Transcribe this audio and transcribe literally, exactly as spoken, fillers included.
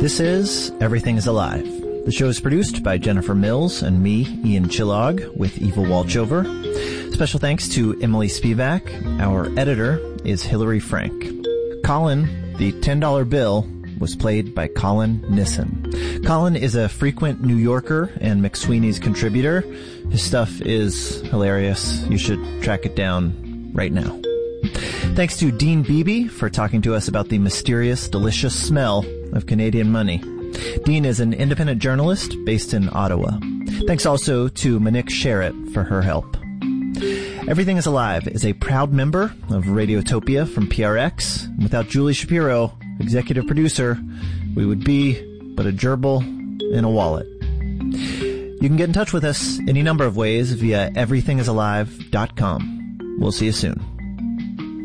This is Everything is Alive. The show is produced by Jennifer Mills and me, Ian Chillog, with Eva Walchover. Special thanks to Emily Spivak. Our editor is Hillary Frank. Colin, the ten dollar bill, was played by Colin Nissen. Colin is a frequent New Yorker and McSweeney's contributor. His stuff is hilarious. You should track it down right now. Thanks to Dean Beebe for talking to us about the mysterious, delicious smell of Canadian money. Dean is an independent journalist based in Ottawa. Thanks also to Monique Sherritt for her help. Everything is Alive is a proud member of Radiotopia from P R X. Without Julie Shapiro, executive producer, we would be but a gerbil in a wallet. You can get in touch with us any number of ways via everything is alive dot com. We'll see you soon.